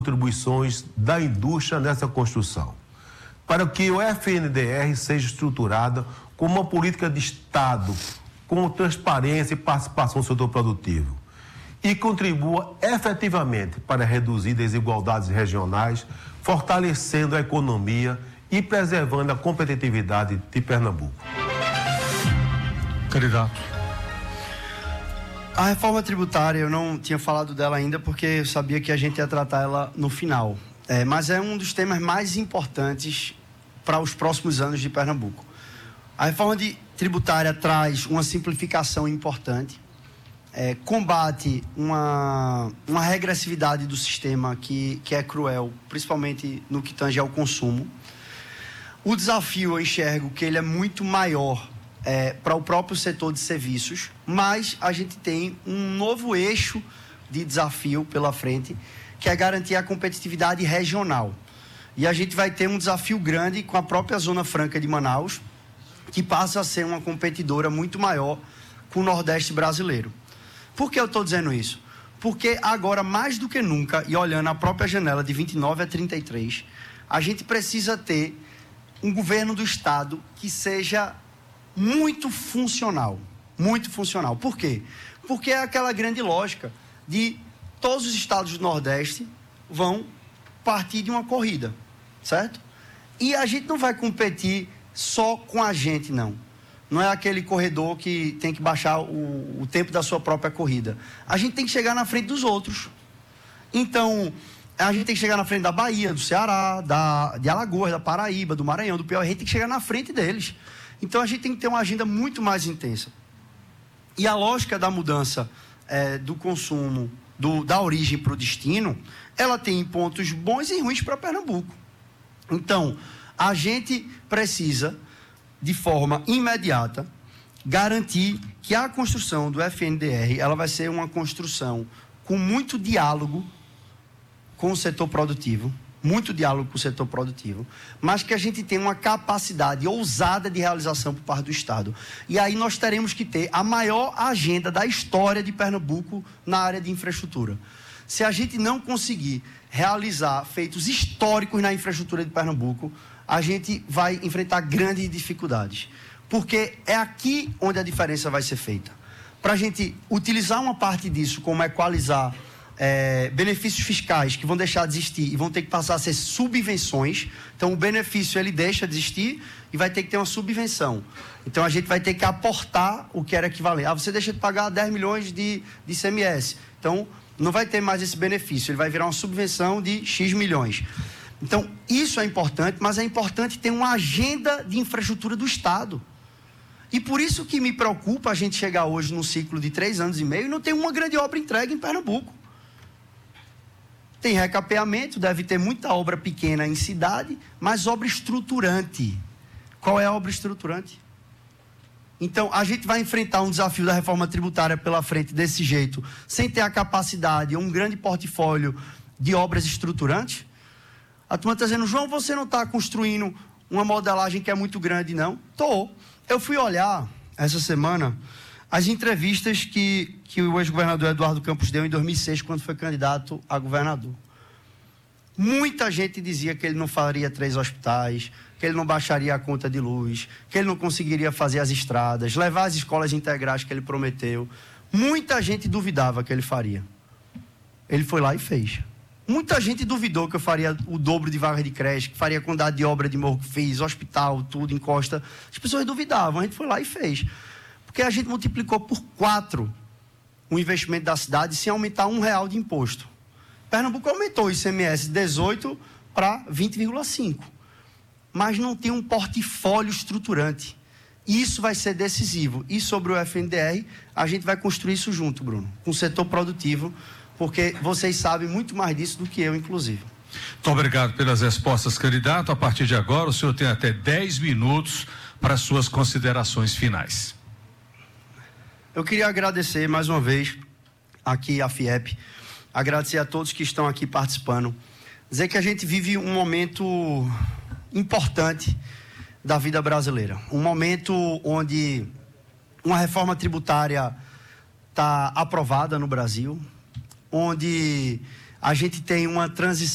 contribuições da indústria nessa construção, para que o FNDR seja estruturada como uma política de Estado, com transparência e participação do setor produtivo, e contribua efetivamente para reduzir desigualdades regionais, fortalecendo a economia e preservando a competitividade de Pernambuco. Candidato. A reforma tributária, eu não tinha falado dela ainda porque eu sabia que a gente ia tratar ela no final. Mas é um dos temas mais importantes para os próximos anos de Pernambuco. A reforma tributária traz uma simplificação importante, combate uma regressividade do sistema que é cruel, principalmente no que tange ao consumo. O desafio, eu enxergo que ele é muito maior para o próprio setor de serviços, mas a gente tem um novo eixo de desafio pela frente, que é garantir a competitividade regional. E a gente vai ter um desafio grande com a própria Zona Franca de Manaus, que passa a ser uma competidora muito maior com o Nordeste brasileiro. Por que eu estou dizendo isso? Porque agora, mais do que nunca, e olhando a própria janela de 29 a 33, a gente precisa ter um governo do Estado que seja muito funcional. Muito funcional. Por quê? Porque é aquela grande lógica de todos os estados do Nordeste vão partir de uma corrida, certo? E a gente não vai competir só com a gente, não. Não é aquele corredor que tem que baixar o tempo da sua própria corrida. A gente tem que chegar na frente dos outros. Então, a gente tem que chegar na frente da Bahia, do Ceará, de Alagoas, da Paraíba, do Maranhão, do Piauí. A gente tem que chegar na frente deles. Então, a gente tem que ter uma agenda muito mais intensa. E a lógica da mudança do consumo, da origem para o destino, ela tem pontos bons e ruins para Pernambuco. Então, a gente precisa, de forma imediata, garantir que a construção do FNDR, ela vai ser uma construção com muito diálogo com o setor produtivo, mas que a gente tenha uma capacidade ousada de realização por parte do Estado. E aí nós teremos que ter a maior agenda da história de Pernambuco na área de infraestrutura. Se a gente não conseguir realizar feitos históricos na infraestrutura de Pernambuco, a gente vai enfrentar grandes dificuldades. Porque é aqui onde a diferença vai ser feita. Para a gente utilizar uma parte disso como equalizar benefícios fiscais que vão deixar de existir e vão ter que passar a ser subvenções. Então, o benefício ele deixa de existir e vai ter que ter uma subvenção. Então, a gente vai ter que aportar o que era equivalente. Você deixa de pagar 10 milhões de ICMS. Então, não vai ter mais esse benefício. Ele vai virar uma subvenção de X milhões. Então, isso é importante, mas é importante ter uma agenda de infraestrutura do Estado. E por isso que me preocupa a gente chegar hoje num ciclo de 3 anos e meio e não ter uma grande obra entregue em Pernambuco. Tem recapeamento, deve ter muita obra pequena em cidade, mas obra estruturante. Qual é a obra estruturante? Então, a gente vai enfrentar um desafio da reforma tributária pela frente desse jeito, sem ter a capacidade, um grande portfólio de obras estruturantes. A turma está dizendo, João, você não está construindo uma modelagem que é muito grande, não? Estou. Eu fui olhar, essa semana, as entrevistas que o ex-governador Eduardo Campos deu em 2006, quando foi candidato a governador. Muita gente dizia que ele não faria 3 hospitais, que ele não baixaria a conta de luz, que ele não conseguiria fazer as estradas, levar as escolas integrais que ele prometeu. Muita gente duvidava que ele faria. Ele foi lá e fez. Muita gente duvidou que eu faria o dobro de vagas de creche, que faria a quantidade de obra de morro que fiz, hospital, tudo, encosta. As pessoas duvidavam, a gente foi lá e fez. Porque a gente multiplicou por 4 o investimento da cidade sem aumentar R$1 de imposto. Pernambuco aumentou o ICMS de 18 para 20,5. Mas não tem um portfólio estruturante. Isso vai ser decisivo. E sobre o FNDR, a gente vai construir isso junto, Bruno, com o setor produtivo, porque vocês sabem muito mais disso do que eu, inclusive. Muito obrigado pelas respostas, candidato. A partir de agora, o senhor tem até 10 minutos para suas considerações finais. Eu queria agradecer mais uma vez aqui a FIEP, agradecer a todos que estão aqui participando, dizer que a gente vive um momento importante da vida brasileira, um momento onde uma reforma tributária está aprovada no Brasil, onde a gente tem uma transição